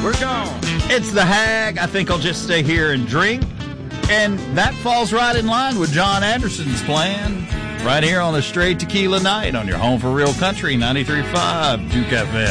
We're gone. It's the Hag. I think I'll just stay here and drink. And that falls right in line with John Anderson's plan. Right here on a straight tequila night on your home for real country, 93.5 Duke FM.